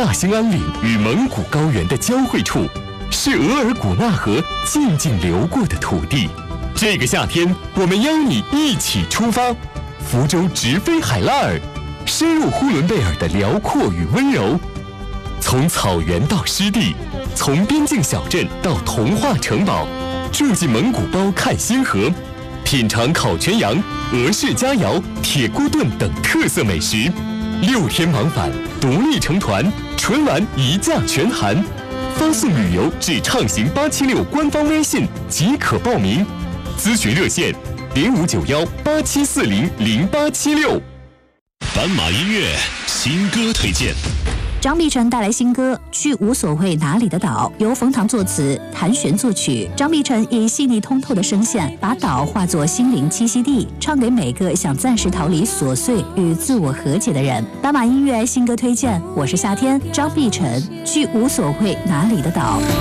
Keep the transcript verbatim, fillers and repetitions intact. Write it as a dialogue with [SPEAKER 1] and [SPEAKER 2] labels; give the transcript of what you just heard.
[SPEAKER 1] 大兴安岭与蒙古高原的交汇处，是额尔古纳河静静流过的土地。这个夏天，我们邀你一起出发，福州直飞海拉尔，深入呼伦贝尔的辽阔与温柔。从草原到湿地，从边境小镇到童话城堡，住进蒙古包看星河，品尝烤全羊、俄式佳肴、铁锅炖等特色美食。六天往返，独立成团，纯玩一价全含。发送旅游至畅行八七六官方微信即可报名。咨询热线：零五九幺八七四零零八七六。
[SPEAKER 2] 斑马音乐新歌推荐。
[SPEAKER 3] 张碧晨带来新歌《去无所谓哪里的岛》，由冯唐作词，谭旋作曲。张碧晨以细腻通透的声线，把岛化作心灵栖息地，唱给每个想暂时逃离琐碎与自我和解的人。斑马音乐新歌推荐，我是夏天，张碧晨，《去无所谓哪里的岛》。